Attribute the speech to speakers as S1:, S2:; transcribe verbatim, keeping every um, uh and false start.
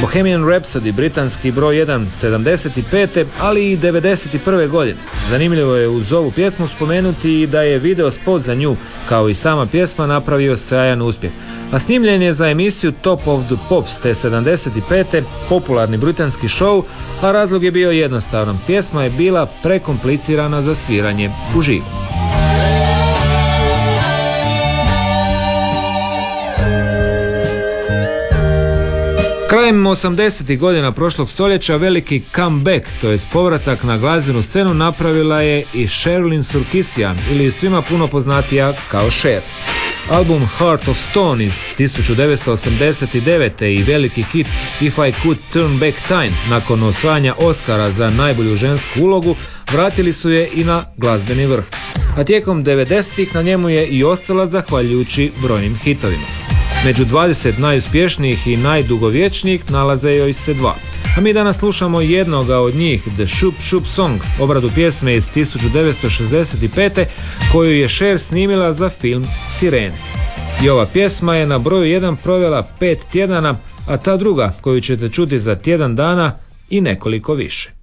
S1: Bohemian Rhapsody, britanski broj jedan sedamdeset pete ali i devedeset prve godine. Zanimljivo je uz ovu pjesmu spomenuti i da je video spot za nju, kao i sama pjesma, napravio sjajan uspjeh. A snimljen je za emisiju Top of the Pops te sedamdeset pete popularni britanski show, a razlog je bio jednostavan. Pjesma je bila prekomplicirana za sviranje uživo. Krajem osamdesetih godina prošlog stoljeća veliki comeback, to jest povratak na glazbenu scenu, napravila je i Sherilyn Sarkisian, ili svima puno poznatija kao Cher. Album Heart of Stone iz tisuću devetsto osamdeset devete i veliki hit If I Could Turn Back Time nakon osvajanja Oscara za najbolju žensku ulogu vratili su je i na glazbeni vrh. A tijekom devedesetih na njemu je i ostala zahvaljujući brojnim hitovima. Među dvadeset najuspješnijih i najdugovječnijih nalaze joj se dva. A mi danas slušamo jednoga od njih, The Shoop Shoop Song, obradu pjesme iz tisuću devetsto šezdeset pete koju je Cher snimila za film Sirene. I ova pjesma je na broju jedan provela pet tjedana, a ta druga, koju ćete čuti za tjedan dana, i nekoliko više.